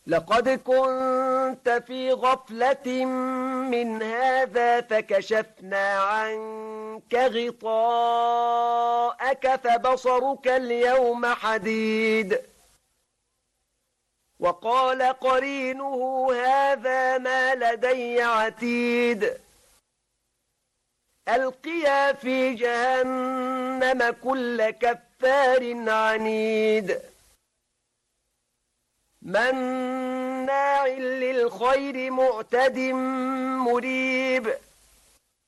لقد كنت في غفلة من هذا فكشفنا عنك غطاءك فبصرك اليوم حديد. وقال قرينه هذا ما لدي عتيد. ألقيا في جهنم كل كفار عنيد مناع للخير معتد مريب